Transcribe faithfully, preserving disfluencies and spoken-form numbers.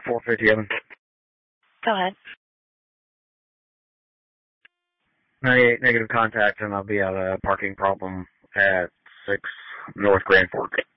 four fifty-seven. Go ahead. ninety-eight negative contact, and I'll be at a parking problem at six North Grand Fork.